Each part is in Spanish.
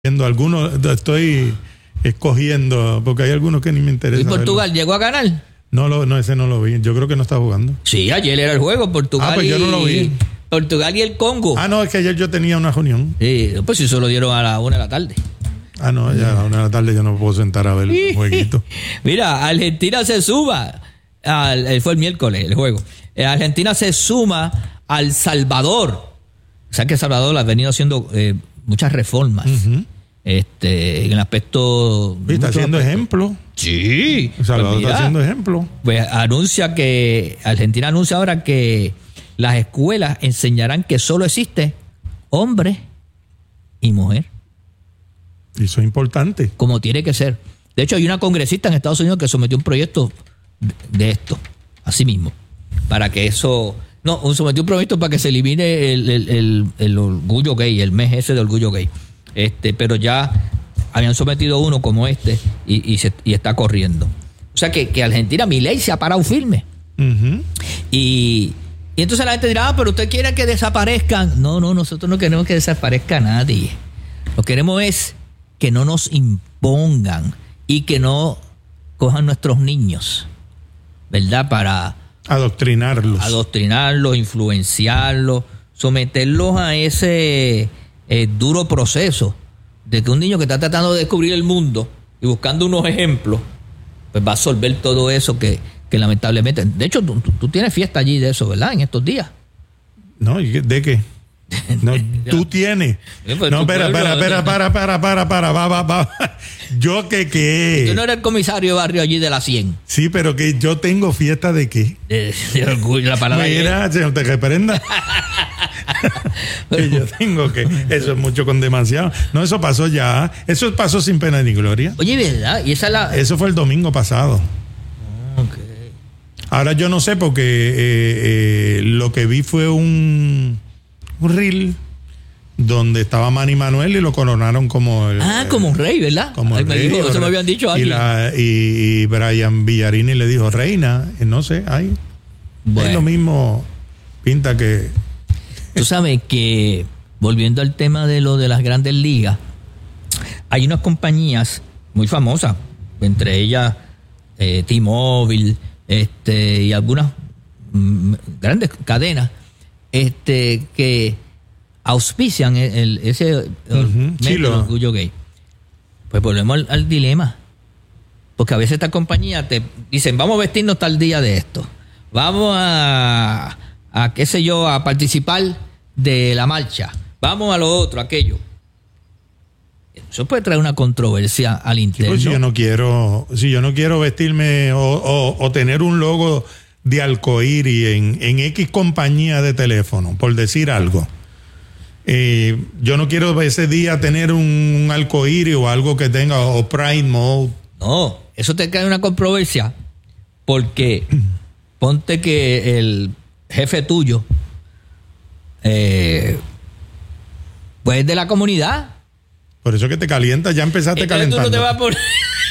Algunos estoy escogiendo, porque hay algunos que ni me interesan. ¿Y Portugal llegó a ganar? No, ese no lo vi. Yo creo que no está jugando. Sí, ayer era el juego, Portugal. Pues yo no lo vi. Portugal y el Congo. No, es que ayer yo tenía una reunión. Sí, pues si se lo dieron a la 1 de la tarde. No, ya a la 1 de la tarde yo no me puedo sentar a ver el jueguito. Mira, Argentina se suma, fue el miércoles el juego. Argentina se suma al Salvador. O sea que El Salvador ha venido haciendo muchas reformas. Uh-huh. En el aspecto. Sí, está haciendo ejemplo. Sí. El Salvador está haciendo ejemplo. Pues Argentina anuncia ahora que las escuelas enseñarán que solo existe hombre y mujer. Eso es importante. Como tiene que ser. De hecho, hay una congresista en Estados Unidos que sometió un proyecto de esto, así mismo, para que eso. Sometió un proyecto para que se elimine el orgullo gay, el mes ese de orgullo gay. Pero ya habían sometido uno como y está corriendo. O sea que Argentina, Milei se ha parado firme. Uh-huh. Y entonces la gente dirá, pero usted quiere que desaparezcan. No, nosotros no queremos que desaparezca nadie. Lo que queremos es que no nos impongan y que no cojan nuestros niños, ¿verdad? Para adoctrinarlos, influenciarlos, someterlos a ese duro proceso de que un niño que está tratando de descubrir el mundo y buscando unos ejemplos, pues va a absorber todo eso que lamentablemente. De hecho, tú tienes fiesta allí de eso, ¿verdad? En estos días. No, ¿de qué? No, tú tienes. No, espera. Va. ¿Yo qué? Tú no eres el comisario de barrio allí de la 100. Sí, pero que yo tengo fiesta de qué. De orgullo, la palabra. Mira, señor, te reprenda. Que yo tengo que. Eso es mucho con demasiado. No, eso pasó ya. Eso pasó sin pena ni gloria. Oye, ¿verdad? Y eso fue el domingo pasado. Okay. Ahora yo no sé porque lo que vi fue un reel donde estaba Manny Manuel y lo coronaron como como un rey, ¿verdad? Como el rey, eso me habían dicho alguien. Y Brian Villarini le dijo reina, no sé, bueno. Es lo mismo pinta que. Tú sabes que, volviendo al tema de lo de las grandes ligas, hay unas compañías muy famosas, entre ellas T-Mobile, y algunas grandes cadenas que auspician ese mes del orgullo gay. Pues volvemos al dilema, porque a veces estas compañías te dicen, vamos a vestirnos tal día de esto, vamos a qué sé yo, a participar de la marcha, vamos a lo otro, aquello. Eso puede traer una controversia al interno. Si yo no quiero vestirme o tener un logo de arcoíris en X compañía de teléfono, por decir algo, yo no quiero ese día tener un arcoíris o algo que tenga o Pride Mode. No, eso te cae una controversia porque ponte que el jefe tuyo pues es de la comunidad. Por eso que te calientas, ya empezaste calentando. Tú no te vas a poner.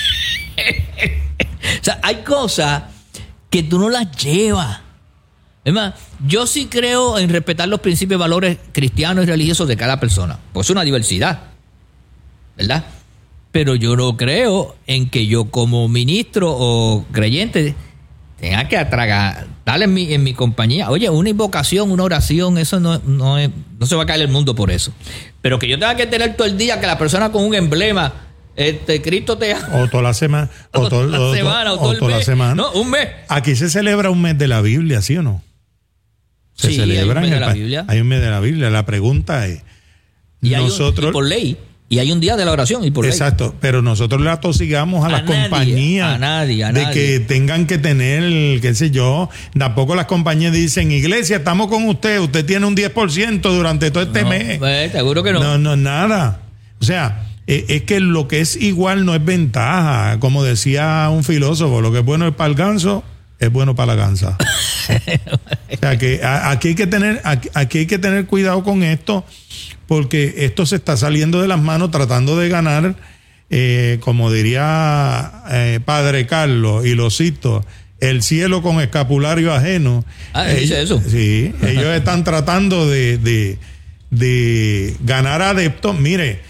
O sea, hay cosas que tú no las llevas. Es más, yo sí creo en respetar los principios y valores cristianos y religiosos de cada persona. Pues es una diversidad, ¿verdad? Pero yo no creo en que yo como ministro o creyente tenga que atragantar en mi compañía. Oye, una invocación, una oración, eso no se va a caer el mundo por eso. Pero que yo tenga que tener todo el día que la persona con un emblema, Cristo te ama. O toda la semana. O toda la semana. No, un mes. Aquí se celebra un mes de la Biblia, ¿sí o no? Se celebra hay un mes de la Biblia. Hay un mes de la Biblia. La pregunta es, y por ley. Y hay un día de la oración y por ley. Exacto, pero nosotros le atosigamos a las compañías a nadie. De que tengan que tener, qué sé yo, tampoco las compañías dicen, iglesia, estamos con usted tiene un 10% durante todo este mes. Seguro que no. No, nada. O sea, es que lo que es igual no es ventaja. Como decía un filósofo, lo que es bueno es para el ganso, es bueno para la gansa. O sea, que aquí hay que tener cuidado con esto, porque esto se está saliendo de las manos tratando de ganar, como diría Padre Carlos, y lo cito, el cielo con escapulario ajeno. ¿Dice eso? Sí, ellos están tratando de ganar adeptos. Mire,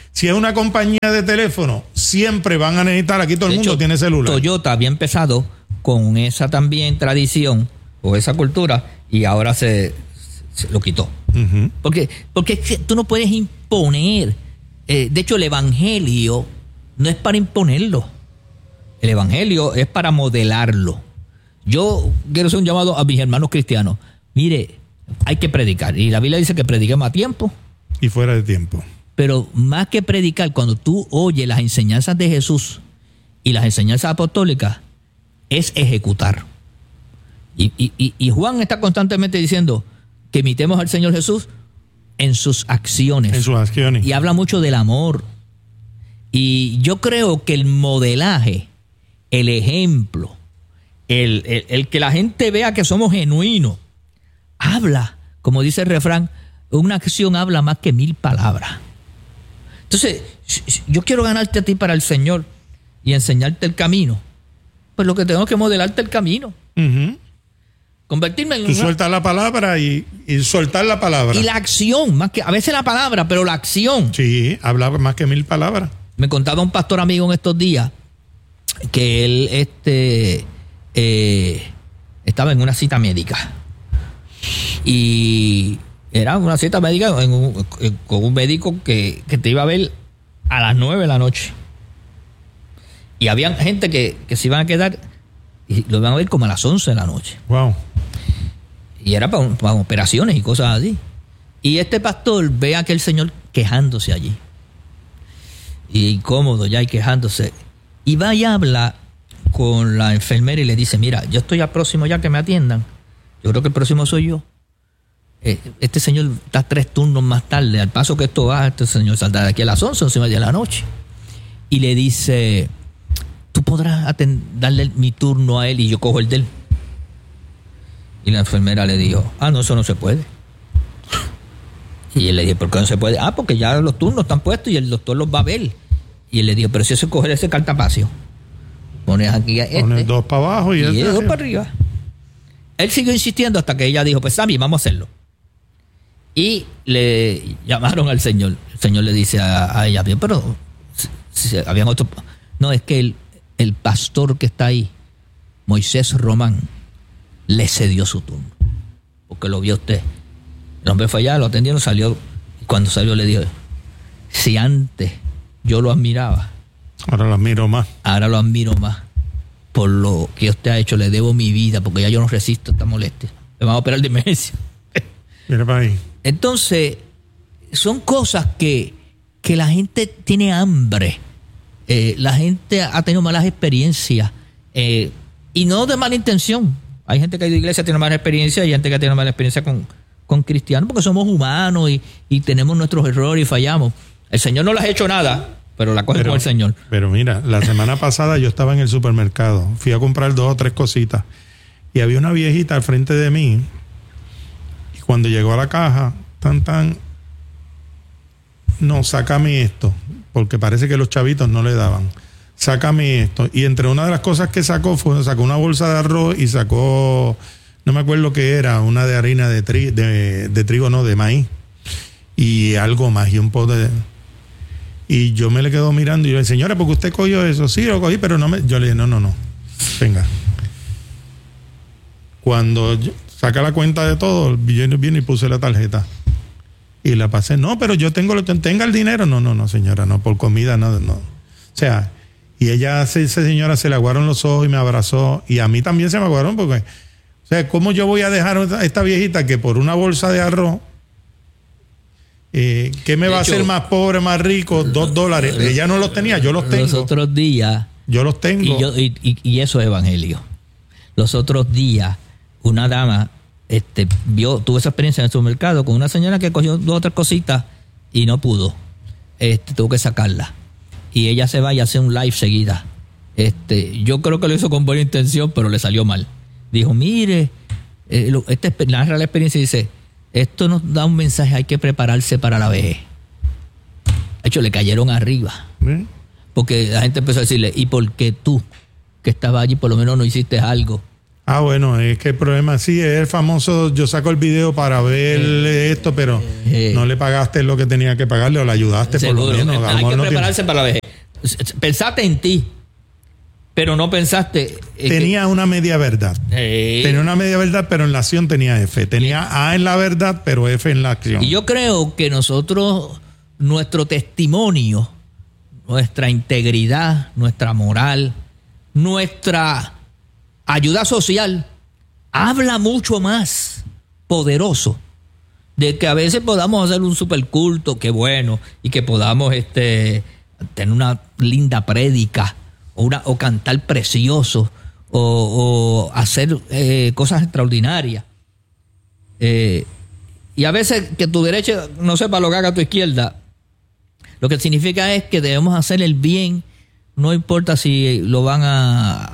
Si es una compañía de teléfono, siempre van a necesitar, aquí todo el mundo tiene celular. Toyota había empezado con esa también tradición o esa cultura y ahora se lo quitó. Uh-huh. Porque es que tú no puedes imponer. De hecho, el evangelio no es para imponerlo. El evangelio es para modelarlo. Yo quiero hacer un llamado a mis hermanos cristianos. Mire, hay que predicar. Y la Biblia dice que prediquemos a tiempo. Y fuera de tiempo. Pero más que predicar, cuando tú oyes las enseñanzas de Jesús y las enseñanzas apostólicas, es ejecutar. Y Juan está constantemente diciendo que imitemos al Señor Jesús en sus acciones. En sus acciones. Y habla mucho del amor. Y yo creo que el modelaje, el ejemplo, el que la gente vea que somos genuinos, habla, como dice el refrán, una acción habla más que 1000 palabras. Entonces, yo quiero ganarte a ti para el Señor y enseñarte el camino. Pues lo que tengo que modelarte el camino. Uh-huh. Convertirme en... Tú sueltas la palabra y soltar la palabra. Y la acción, más que a veces la palabra, pero la acción. Sí, habla más que 1000 palabras. Me contaba un pastor amigo en estos días que él estaba en una cita médica. Y era una cita médica con un médico que te iba a ver a las 9 de la noche. Y había gente que se iban a quedar y lo iban a ver como a las 11 de la noche. Wow. Y era para operaciones y cosas así. Y este pastor ve a aquel señor quejándose allí. Y incómodo ya y quejándose. Y va y habla con la enfermera y le dice, mira, yo estoy al próximo ya que me atiendan. Yo creo que el próximo soy yo. Este señor está 3 turnos más tarde. Al paso que esto va, este señor saldrá de aquí a las 11:30 de la noche. Y le dice, tú podrás darle mi turno a él y yo cojo el de él. Y la enfermera le dijo, no, eso no se puede. Y él le dijo, ¿por qué no se puede? Porque ya los turnos están puestos y el doctor los va a ver. Y él le dijo, pero si eso es coger ese cartapacio, pones aquí a pones 2 para abajo y 2 para arriba. Él siguió insistiendo hasta que ella dijo, pues está bien, vamos a hacerlo. Y le llamaron al señor. El señor le dice a ella, bien, pero si habían otro... No, es que el pastor que está ahí, Moisés Román, le cedió su turno. Porque lo vio usted. El hombre fue allá, lo atendieron, salió. Y cuando salió le dijo, si antes yo lo admiraba, ahora lo admiro más. Ahora lo admiro más. Por lo que usted ha hecho, le debo mi vida, porque ya yo no resisto esta molestia. Le van a operar de emergencia. Mira para ahí. Entonces, son cosas que la gente tiene hambre. La gente ha tenido malas experiencias. Y no de mala intención. Hay gente que ha ido a iglesia, tiene mala experiencia, y hay gente que tiene mala experiencia con cristianos, porque somos humanos y tenemos nuestros errores y fallamos. El Señor no le ha hecho nada, pero la coge con el Señor. Pero mira, la semana pasada yo estaba en el supermercado, fui a comprar 2 o 3 cositas y había una viejita al frente de mí y cuando llegó a la caja, no, sácame esto, porque parece que los chavitos no le daban. Sácame esto. Y entre una de las cosas que sacó una bolsa de arroz y sacó, no me acuerdo qué era, una de harina de trigo, no, de maíz. Y algo más, y un pote de... Y yo me le quedo mirando y yo le dije, señora, ¿por qué usted cogió eso? Sí, lo cogí, pero no me... Yo le dije, no. Venga. Cuando saca la cuenta de todo, yo vine y puse la tarjeta. Y la pasé. No, pero yo tenga el dinero. No, señora, no, por comida, no. O sea... Y esa señora se le aguaron los ojos y me abrazó. Y a mí también se me aguaron porque... O sea, ¿cómo yo voy a dejar a esta viejita que por una bolsa de arroz... ¿qué me va a hacer más pobre, más rico? $2. Ella no los tenía, yo los tengo. Los otros días... Yo los tengo. Y eso es evangelio. Los otros días, una dama tuvo esa experiencia en el supermercado con una señora que cogió 2 o 3 cositas y no pudo. Tuvo que sacarla. Y ella se va y hace un live seguida. Yo creo que lo hizo con buena intención, pero le salió mal. Dijo, mire, narra la experiencia y dice, esto nos da un mensaje, hay que prepararse para la vejez. De hecho, le cayeron arriba. ¿Bien? Porque la gente empezó a decirle, ¿y por qué tú, que estabas allí, por lo menos no hiciste algo? Bueno, es que el problema sí es el famoso, yo saco el video para ver esto, pero no le pagaste lo que tenía que pagarle o le ayudaste. Seguro. Por lo menos. Hay que prepararse para la vejez. Pensaste en ti, pero no pensaste... Tenía una media verdad. Tenía una media verdad, pero en la acción tenía F. Tenía A en la verdad, pero F en la acción. Y yo creo que nosotros, nuestro testimonio, nuestra integridad, nuestra moral, nuestra ayuda social, habla mucho más poderoso de que a veces podamos hacer un superculto, que bueno, y que podamos tener una linda prédica o cantar precioso o hacer cosas extraordinarias. Y a veces que tu derecha no sepa lo que haga tu izquierda, lo que significa es que debemos hacer el bien, no importa si lo van a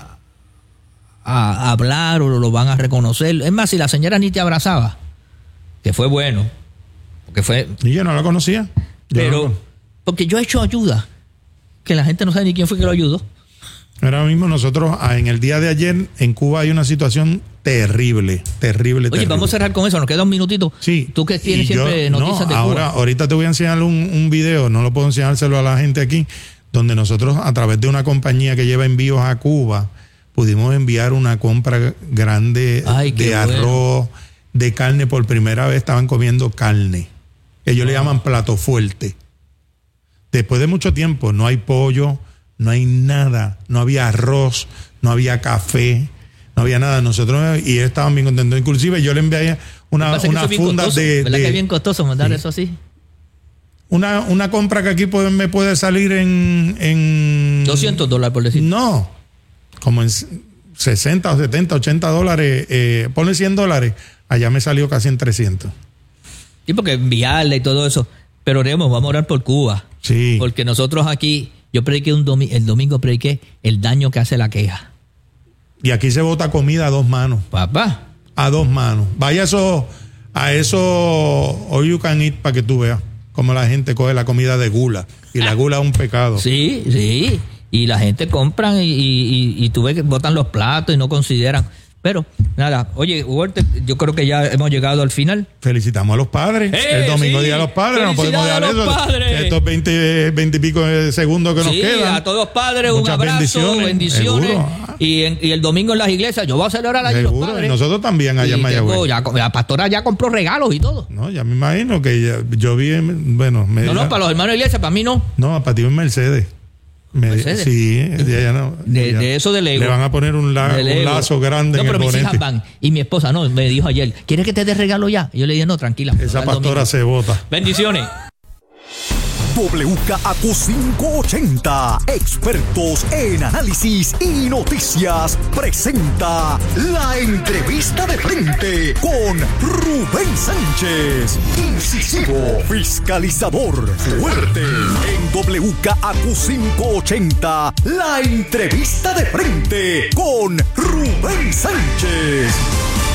hablar o lo van a reconocer. Es más, si la señora ni te abrazaba, que fue bueno, porque fue... Y yo no la conocía. Porque yo he hecho ayuda, que la gente no sabe ni quién fue que lo ayudó. Ahora mismo nosotros, en el día de ayer, en Cuba hay una situación terrible. Oye, vamos a cerrar con eso, nos queda un minutito. Sí. Tú que tienes siempre noticias de Cuba. Ahorita te voy a enseñar un video, no lo puedo enseñárselo a la gente aquí, donde nosotros, a través de una compañía que lleva envíos a Cuba, pudimos enviar una compra grande de arroz, de carne. Por primera vez estaban comiendo carne. Ellos le llaman plato fuerte. Después de mucho tiempo, no hay pollo, no hay nada, no había arroz, no había café, no había nada. Nosotros, y ellos estaban bien contentos. Inclusive yo le envié una funda de... ¿Verdad que es bien costoso mandar eso así? Una compra que aquí me puede salir en $200 por decir. No, como en 60 o 70, 80 dólares, ponle $100, allá me salió casi en 300. Sí, porque enviarle y todo eso. Pero vamos a orar por Cuba. Sí. Porque nosotros aquí, yo prediqué el domingo prediqué el daño que hace la queja. Y aquí se bota comida a 2 manos. Papá. A 2 manos. Vaya a eso all you can eat para que tú veas cómo la gente coge la comida de gula. Y la gula es un pecado. Sí. Y la gente compran y tú ves que botan los platos y no consideran. Pero, nada, oye, Walter, yo creo que ya hemos llegado al final. Felicitamos a los padres. El domingo, Día de los Padres. No podemos dejar eso. Padres. Estos 20 y pico segundos que nos quedan. A todos los padres, muchas un abrazo, bendiciones. Y el domingo en las iglesias, yo voy a celebrar allí los padres. Y nosotros también allá en Mayagüez. La pastora ya compró regalos y todo. No, ya me imagino que yo vi, bueno... No, para los hermanos de la iglesia, para mí no. No, para ti en Mercedes. Sí, ella no. De eso de Lego. Le van a poner un lazo grande. No, pero mis hijas van. Y mi esposa me dijo ayer, ¿quieres que te dé regalo ya? Y yo le dije, no, tranquila. Esa pastora se vota. Bendiciones. WKAQ 580, expertos en análisis y noticias, presenta La Entrevista de Frente con Rubén Sánchez. Incisivo, fiscalizador, fuerte. En WKAQ 580, La Entrevista de Frente con Rubén Sánchez.